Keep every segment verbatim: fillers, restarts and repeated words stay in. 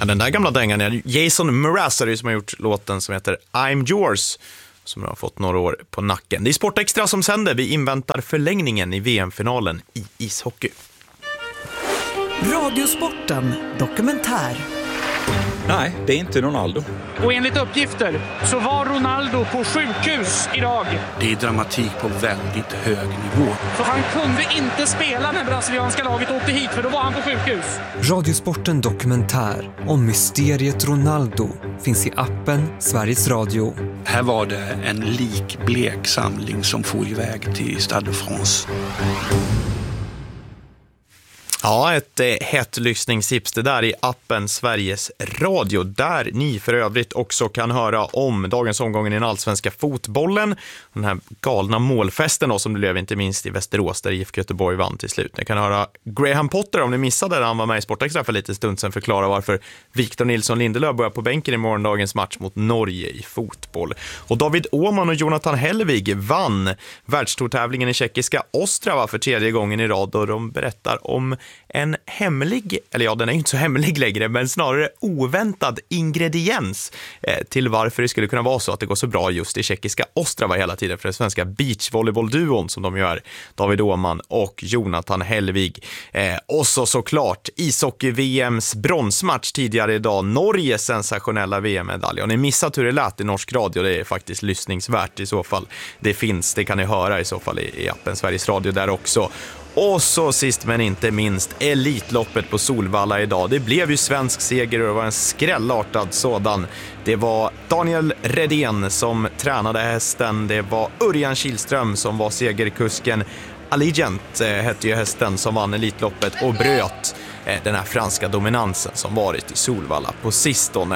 Ja, den där gamla dängan är Jason Mraz som har gjort låten som heter I'm Yours, som har fått några år på nacken. Det är Sport Extra som sänder. Vi inväntar förlängningen i V M-finalen i ishockey. Radiosporten dokumentär. Nej, det är inte Ronaldo. Och enligt uppgifter så var Ronaldo på sjukhus idag. Det är dramatik på väldigt hög nivå. För han kunde inte spela när brasilianska laget åkte hit, för då var han på sjukhus. Radiosporten dokumentär om mysteriet Ronaldo finns i appen Sveriges Radio. Här var det en likblek samling som får iväg till Stade de France. Ja, ett eh, hett lyssningstips det där i appen Sveriges Radio, där ni för övrigt också kan höra om dagens omgången i den allsvenska fotbollen. Den här galna målfesten då, som det blev inte minst i Västerås där I F K Göteborg vann till slut. Ni kan höra Graham Potter, om ni missade det, han var med i Sport Extra för lite stund sedan, förklara varför Victor Nilsson Lindelöf börjar på bänken i morgondagens match mot Norge i fotboll. Och David Åhman och Jonathan Hellvig vann världstourtävlingen i tjeckiska Ostrava för tredje gången i rad, och de berättar om en hemlig, eller ja, den är ju inte så hemlig längre, men snarare oväntad ingrediens eh, till varför det skulle kunna vara så att det går så bra just i tjeckiska Ostrava hela tiden för den svenska beachvolleybollduon som de gör, David Åhman och Jonathan Hellvig. Eh, och så såklart ishockey-V M:s bronsmatch tidigare idag, Norges sensationella V M-medalj. Och ni missat hur det lät i norsk radio, det är faktiskt lyssningsvärt i så fall. Det finns, det kan ni höra i så fall i, i appen Sveriges Radio där också. Och så sist men inte minst Elitloppet på Solvalla idag. Det blev ju svensk seger och det var en skrällartad sådan. Det var Daniel Redén som tränade hästen. Det var Örjan Kihlström som var segerkusken. Allegiant eh, hette ju hästen som vann Elitloppet och bröt eh, den här franska dominansen som varit i Solvalla på sistone.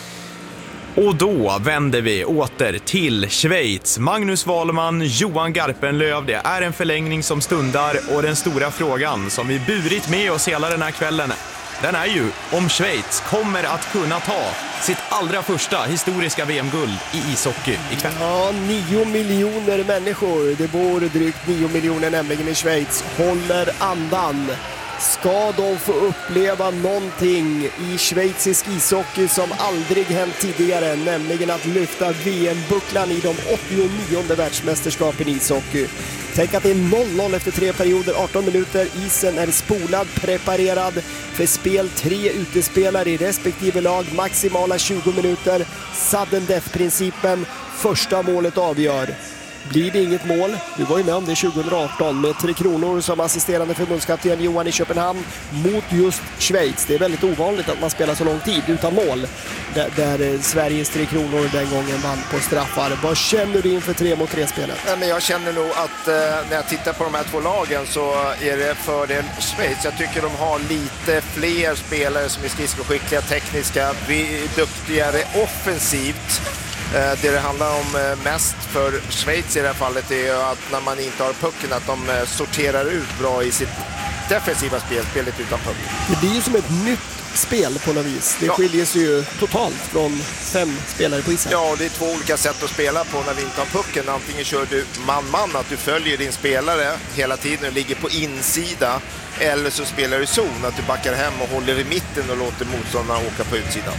Och då vänder vi åter till Schweiz. Magnus Wahlman, Johan Garpenlöv, det är en förlängning som stundar, och den stora frågan som vi burit med oss hela den här kvällen, den är ju om Schweiz kommer att kunna ta sitt allra första historiska V M-guld i ishockey ikväll. Ja, nio miljoner människor, det bor drygt nio miljoner nämligen i Schweiz, håller andan. Ska de få uppleva någonting i schweizisk ishockey som aldrig hänt tidigare, nämligen att lyfta V M-bucklan i de åttionionde världsmästerskapen i ishockey. Tänk att det är noll noll efter tre perioder, arton minuter, isen är spolad, preparerad för spel, tre utespelare i respektive lag, maximala tjugo minuter, sudden death-principen, första målet avgör. Blir det inget mål, du var ju med om det tjugohundraarton med Tre Kronor som assisterande förbundskapten Johan i Köpenhamn mot just Schweiz. Det är väldigt ovanligt att man spelar så lång tid utan mål, där, där Sveriges Tre Kronor den gången vann på straffar. Vad känner du inför tre mot tre spelet? Ja, men jag känner nog att eh, när jag tittar på de här två lagen så är det fördel Schweiz. Jag tycker de har lite fler spelare som är skridskoskickliga, tekniska, duktigare offensivt. Det det handlar om mest för Schweiz i det här fallet är att när man inte har pucken, att de sorterar ut bra i sitt defensiva spel, spelet utan puck. Det blir ju som ett nytt spel på något vis. Det ja. skiljer sig ju totalt från fem spelare på isen. Ja, det är två olika sätt att spela på när vi inte har pucken. Antingen kör du man-man, att du följer din spelare hela tiden och ligger på insida. Eller så spelar du zon, att du backar hem och håller i mitten och låter motståndarna åka på utsidan.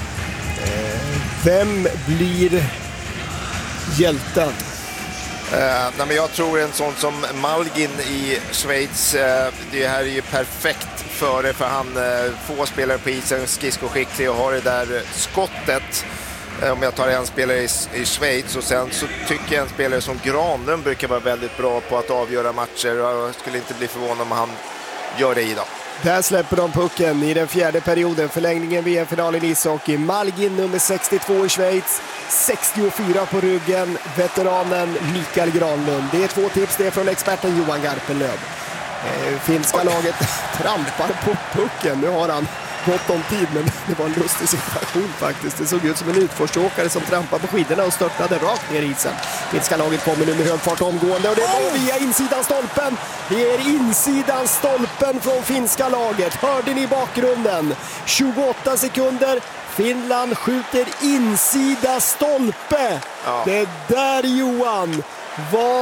Vem blir hjälten? Uh, nej, men jag tror en sån som Malgin i Schweiz, uh, det här är ju perfekt före, för han uh, får spelare på isen, skridskoskicklig och har det där uh, skottet. Uh, om jag tar en spelare i, i Schweiz, och sen så tycker jag en spelare som Granlund brukar vara väldigt bra på att avgöra matcher, och jag skulle inte bli förvånad om han gör det idag. Där släpper de pucken i den fjärde perioden, förlängningen V M-finalen i ishockey. Malgin nummer sextiotvå i Schweiz, sextiofyra på ryggen, veteranen Mikael Granlund. Det är två tips, det är från experten Johan Garpenlöv. Eh, finska laget trampar på pucken, nu har han gott om tid, men det var en lustig situation faktiskt. Det såg ut som en utförsåkare som trampade på skidorna och störtade rakt ner i isen. Finska laget kommer nu med hög fart omgående, och det var via insidan stolpen. Det är insidan stolpen från finska laget. Hörde ni bakgrunden? tjugoåtta sekunder. Finland skjuter insida stolpe. Ja. Det där, Johan, var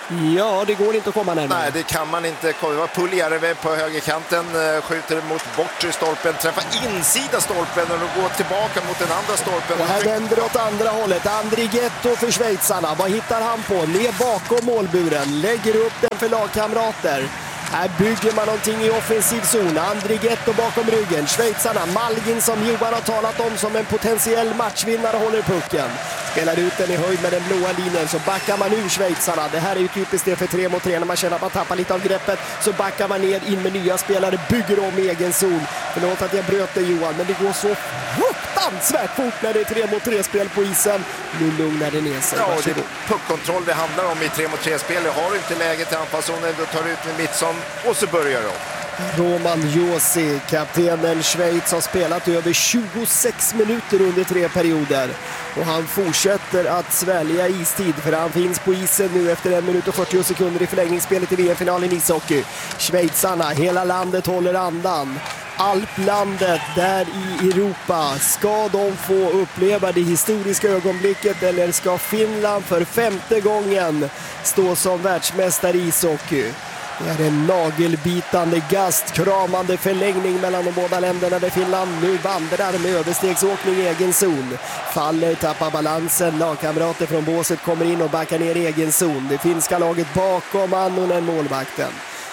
Ja, det går inte att komma närmare. Nej, det kan man inte. Det var Puljärvi på högerkanten, skjuter mot bortre stolpen, träffar insida stolpen och då går tillbaka mot den andra stolpen. Och här vänder åt andra hållet. Andrighetto för schweizarna. Vad hittar han på? Ner bakom målburen. Lägger upp den för lagkamrater. Här bygger man någonting i offensiv zon. Andrighetto bakom ryggen. Schweizarna, Malgin som Johan har talat om som en potentiell matchvinnare håller pucken. Spelar ut den i höjd med den blåa linjen så backar man ur schweizarna. Det här är ju typiskt det för tre mot tre när man känner att man tappar lite av greppet. Så backar man ner in med nya spelare, bygger om egen zon. Förlåt att jag bröt det Johan, men det går så fruktansvärt fort när det är tre mot tre spel på isen. Nu lugnar det ner sig. Ja, det är puckkontroll det handlar om i tre mot tre spel. Har du inte läget i anfallszonen, då tar du ut med Mittsson och så börjar de. Roman Josi, kaptenen Schweiz, har spelat över tjugosex minuter under tre perioder. Och han fortsätter att svälja istid för han finns på isen nu efter en minut och fyrtio sekunder i förlängningsspelet i V M-finalen i ishockey. Schweizarna, hela landet håller andan. Alplandet där i Europa. Ska de få uppleva det historiska ögonblicket eller ska Finland för femte gången stå som världsmästare i ishockey? Det är en nagelbitande, gastkramande förlängning mellan de båda länderna där Finland nu vandrar med överstegsåkning i egen zon. Faller, tappar balansen, lagkamrater från båset kommer in och backar ner i egen zon. Det finska laget bakom Annonen, målvakten.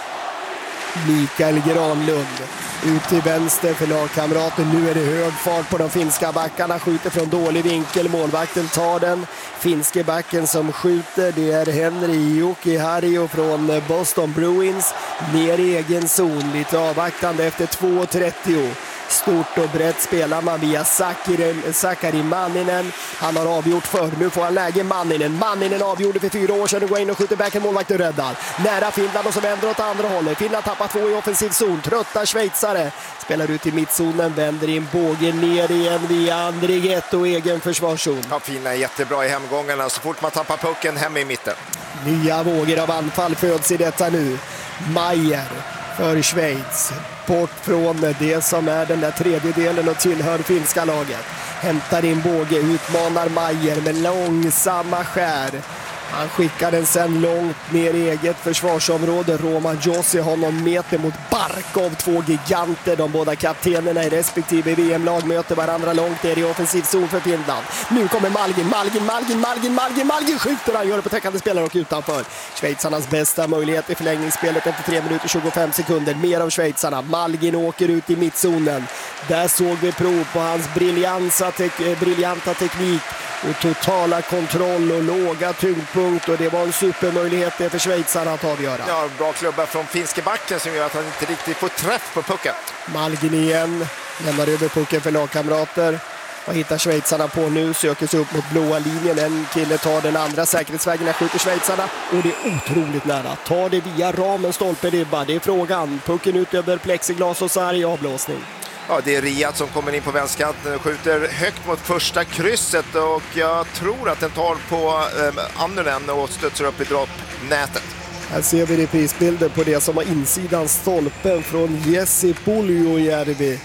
Mikael Granlund ut till vänster för lagkamraten. Nu är det hög fart på de finska backarna. Skjuter från dålig vinkel. Målvakten tar den. Finske backen som skjuter, det är Henri Jokiharju från Boston Bruins. Ner i egen zon. Lite avvaktande efter två trettio. Stort och brett spelar man via Sakari, Sakari Manninen. Han har avgjort för. Nu får han läge Manninen. Manninen avgjorde för fyra år sedan och går in och skjuter backen. Målvakten räddar. Nära Finland och så vänder åt andra hållet. Finland tappar två i offensiv zon. Trötta schweizare. Spelar ut i mittzonen. Vänder in bågen ner igen via Andrighetto och egen försvarszon. Ja, Finland är jättebra i hemgångarna. Så fort man tappar pucken hem i mitten. Nya vågor av anfall föds i detta nu. Meier för Schweiz. Bort från det som är den där tredje delen och tillhör finska laget. Hämtar in båge, utmanar Meier med långsamma skär. Han skickar den sen långt ner i eget försvarsområde. Roman Josi har någon meter mot Barkov. Två giganter. De båda kaptenerna i respektive V M-lag möter varandra långt ner i offensiv zon för Finland. Nu kommer Malgin, Malgin, Malgin, Malgin, Malgin, Malgin skjuter. Han gör det på täckande spelare och utanför. Schweizarnas bästa möjlighet i förlängningsspelet efter tre minuter tjugofem sekunder. Mer av schweizarna. Malgin åker ut i mittzonen. Där såg vi prov på hans briljanta, te- briljanta teknik och totala kontroll och låga tyngdpunkt, och det var en supermöjlighet för schweizarna att avgöra. Ja, bra klubba från finske backen som gör att han inte riktigt får träff på pucken. Malgin igen, lämnar över pucken för lagkamrater. Vad hittar schweizarna på nu? Söker sig upp mot blåa linjen. En kille tar den andra säkerhetsvägen. Skjuter schweizarna och det är otroligt nära. Tar det via ramen, stolpe, ribba. Det är frågan. Pucken ut över plexiglas och så här i avblåsning. Ja, det är Riat som kommer in på vänsterkanten och skjuter högt mot första krysset, och jag tror att den tar på eh, Annunen och stötsar upp i droppnätet. Här ser vi reprisbilder på det som var insidan stolpen från Jesse Puljärvi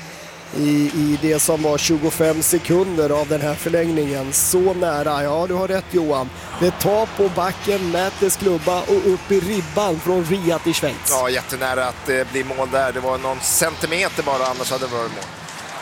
i, i det som var tjugofem sekunder av den här förlängningen. Så nära, ja du har rätt Johan. Det tar på backen, Mätes klubba och upp i ribban från Riat i Schweiz. Ja, jättenära att det blir mål där. Det var någon centimeter bara, annars hade det varit mål.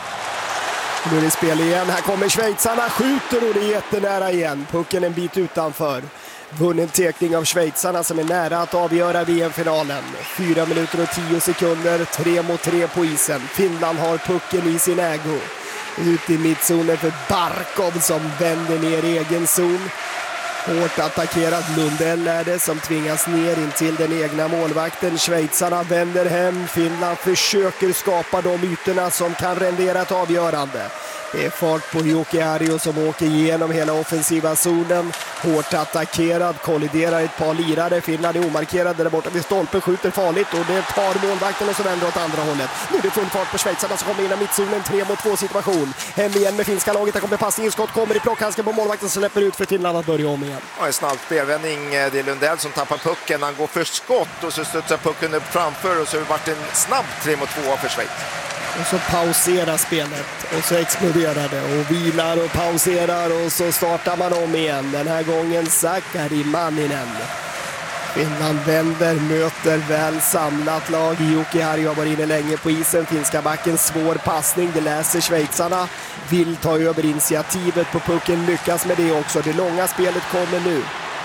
Nu är det spel igen. Här kommer schweizarna, skjuter och det är jättenära igen. Pucken en bit utanför. Vunnen tekning av schweizarna som är nära att avgöra V M-finalen. Fyra minuter och tio sekunder, tre mot tre på isen. Finland har pucken i sin ägo. Ut i mittzonen för Barkov som vänder ner i egen zon. Hårt attackerad Lundell är det som tvingas ner in till den egna målvakten. Schweizarna vänder hem. Finland försöker skapa de ytorna som kan rendera ett avgörande. Det är fart på Jokiharju som åker igenom hela offensiva zonen. Hårt attackerad, kolliderar ett par lirare. Finland är omarkerade där borta vid stolpen, skjuter farligt och det tar målvakten och så vänder åt andra hållet. Nu är det full fart på schweizarna som kommer in i mittzonen, tre mot två situation. Hem igen med finska laget, där kommer passning, skott kommer i plockhandsken på målvakten som släpper ut för Finland att börja om igen. Ja, en snabb spelvändning, det är Lundell som tappar pucken. Han går för skott och så studsar pucken upp framför och så har det varit en snabb tre mot två för Schweiz. Och så pauserar spelet och så exploderar det och vilar och pauserar och så startar man om igen. Den här gången Sakari Manninen. Finland vänder, möter väl samlat lag. Jokiharju har varit inne länge på isen. Finska backen, svår passning. Det läser schweizarna. Vill ta över initiativet på pucken. Lyckas med det också. Det långa spelet kommer nu.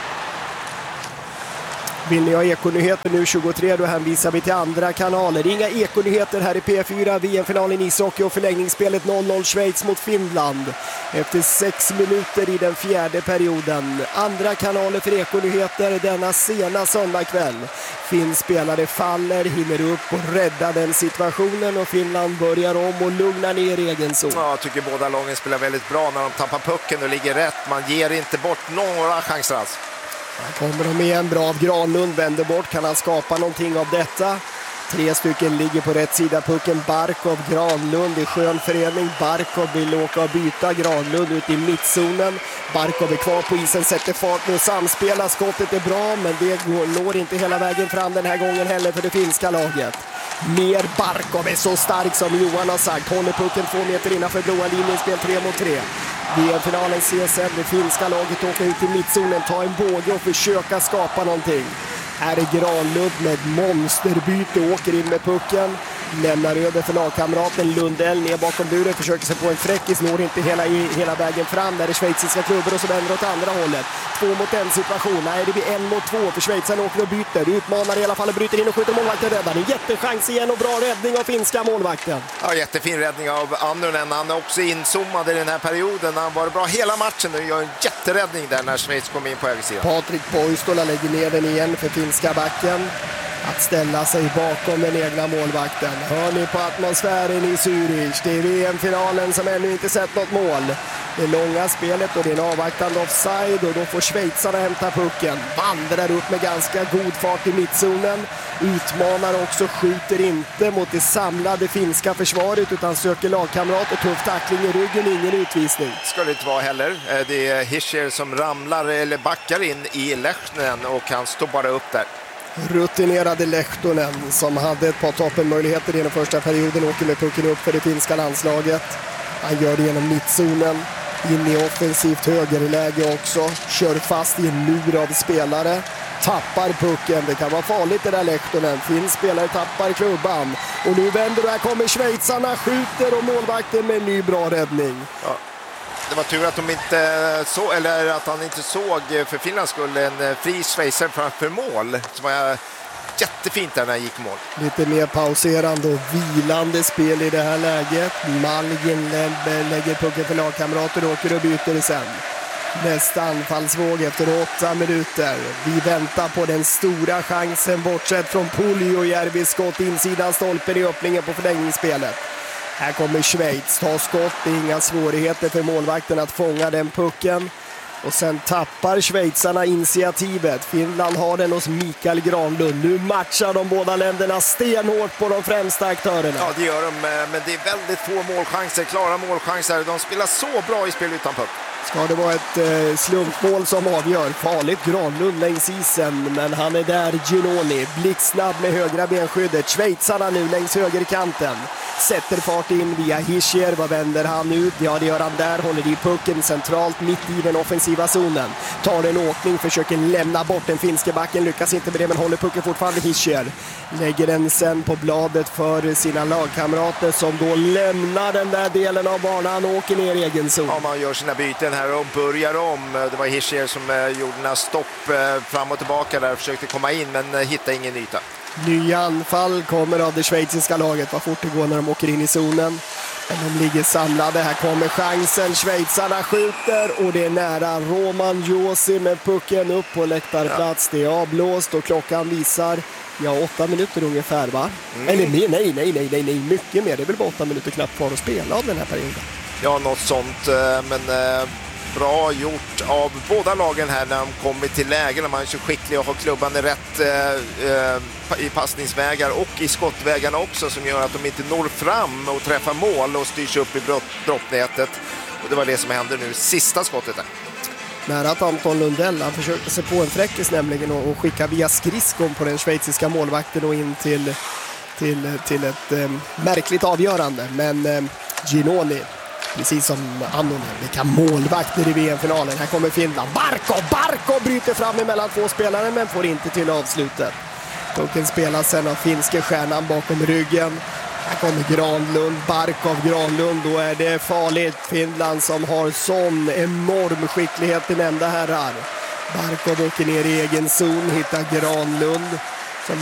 Vill ni ha ekonyheter nu tjugotre, då hänvisar vi till andra kanaler. Inga ekonyheter här i P fyra, V M-finalen i ishockey och förlängningsspelet noll noll Schweiz mot Finland. Efter sex minuter i den fjärde perioden. Andra kanaler för ekonyheter denna sena söndagkväll. Finns spelare faller, hinner upp och räddar den situationen och Finland börjar om och lugnar ner egen zon. Ja, jag tycker båda lagen spelar väldigt bra när de tappar pucken och ligger rätt. Man ger inte bort några chanser alls. Här kommer de igen, bra av Granlund, vänder bort, kan han skapa någonting av detta? Tre stycken ligger på rätt sida pucken, Barkov, Granlund i skön förening. Barkov vill åka och byta, Granlund ut i mittzonen. Barkov är kvar på isen, sätter fart nu, samspelar, skottet är bra men det går, når inte hela vägen fram den här gången heller för det finska laget. Mer Barkov är så stark som Johan har sagt, håller pucken två meter innanför blåa linjen, spel tre mot tre. V M-finalen C S N, det finska laget åker ut i mittzonen, ta en båge och försöka skapa någonting. Här är Granlund med monsterbyte, åker in med pucken, lämnar över för lagkamraten Lundell ner bakom buren, försöker sig på en fräckis, når inte hela, hela vägen fram. Där är schweiziska klubbar och så vänder åt andra hållet. Två mot en situation, nej det blir en mot två för Schweizarna åker och byter, utmanar i alla fall och bryter in och skjuter målvakten, räddar. En jättechans igen och bra räddning av finska målvakten. Ja, jättefin räddning av Annunen, han är också inzoomad i den här perioden, han var bra hela matchen och gör en jätteräddning där när Schweiz kom in på högersidan. Patrik Poistola lägger ner den igen för finska backen. Att ställa sig bakom den egna målvakten. Hör ni på atmosfären i Zürich? Det är V M-finalen som ännu inte sett något mål. Det långa spelet och det är en avvaktande offside och då får schweizarna hämta pucken. Vandrar upp med ganska god fart i mittzonen. Utmanar också, skjuter inte mot det samlade finska försvaret utan söker lagkamrat och tuff tackling i ryggen, ingen utvisning. Ska det inte vara heller. Det är Hischier som ramlar eller backar in i Lehtonen och han står bara upp där. Rutinerade Lehtonen som hade ett par toppenmöjligheter i den första perioden åker med pucken upp för det finska landslaget. Han gör det genom mittzonen, in i offensivt högerläge också, kör fast i en mur av spelare, tappar pucken, det kan vara farligt det där Lehtonen, finns spelare tappar klubban och nu vänder och här kommer schweizarna, skjuter och målvakten med en ny bra räddning. Ja. Det var tur att de inte så, eller att han inte såg för Finlands skull en fri schweizer framför mål. Så var jag jättefint där när han gick mål. Lite mer pauserande och vilande spel i det här läget. Malgin lägger pucken för lagkamrater och åker och byter sen. Nästa anfallsvåg efter åtta minuter. Vi väntar på den stora chansen bortsett från Puljujärvis skott insidan stolpen i öppningen på förlängningsspelet. Här kommer Schweiz, tar skott, det är inga svårigheter för målvakten att fånga den pucken. Och sen tappar schweizarna initiativet. Finland har den hos Mikael Granlund. Nu matchar de båda länderna stenhårt på de främsta aktörerna. Ja, det gör de, men det är väldigt få målchanser, klara målchanser. De spelar så bra i spel utan puck. Ska det vara ett eh, slumpmål som avgör? Farligt Granlund längs isen, men han är där, Ginoni. Blixtsnabb med högra benskyddet. Schweizarna nu längs högerkanten. Sätter fart in via Hischier. Vad vänder han ut? Ja, det gör han där. Håller i pucken centralt mitt i den offensiva zonen. Tar en åkning, försöker lämna bort den finske backen. Lyckas inte med det, men håller pucken fortfarande Hischier. Lägger den sen på bladet för sina lagkamrater som då lämnar den där delen av banan och åker ner i egen zon. Ja, man gör sina byten här och börjar om. Det var Hischier som gjorde några stopp fram och tillbaka där. Försökte komma in, men hittade ingen yta. Nya anfall kommer av det schweiziska laget. Vad fort det går när de åker in i zonen. Men de ligger samlade. Här kommer chansen. Schweizarna skjuter och det är nära. Roman Josi med pucken upp på läktarplats. Det är avblåst och klockan visar ja, åtta minuter ungefär, va? Mm. Eller mer, nej, nej, nej, nej, nej, mycket mer. Det är väl bara åtta minuter knappt kvar att spela av den här perioden. Ja, något sånt, men bra gjort av båda lagen här när de kommer till lägen. När man är så skicklig och har klubban rätt eh, i passningsvägar och i skottvägarna också, som gör att de inte når fram och träffar mål och styrs upp i droppnätet. Och det var det som hände nu, sista skottet där. Nära att Anton Lundell, han försökte sig på en fräckis nämligen och, och skicka via skridskon på den schweiziska målvakten och in till, till, till ett eh, märkligt avgörande. Men eh, Ginoni Precis som Annonen, vilka målvakter i V M-finalen. Här kommer Finland. Barkov, Barkov bryter fram emellan två spelare men får inte till avslutet. Pucken spelas sen av finska stjärnan bakom ryggen. Här kommer Granlund, Barkov, Granlund. Då är det farligt. Finland som har sån enorm skicklighet i nämnda herrar. Barkov åker ner i egen zon, hittar Granlund.